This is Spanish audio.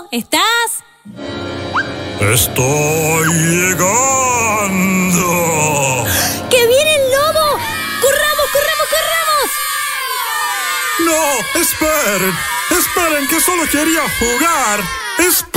¿Estás? ¡Estoy llegando! ¡Que viene el lobo! ¡Corramos, corramos, corramos! ¡No! ¡Esperen! ¡Esperen, que solo quería jugar!